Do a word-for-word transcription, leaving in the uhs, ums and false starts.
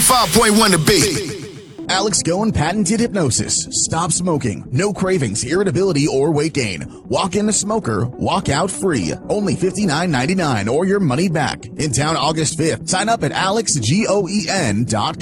ninety-five point one The Beat. Alex Cohen patented hypnosis. Stop smoking. No cravings, irritability, or weight gain. Walk in a smoker, walk out free. Only fifty-nine ninety-nine or your money back. In town August fifth. Sign up at alex goen dot com.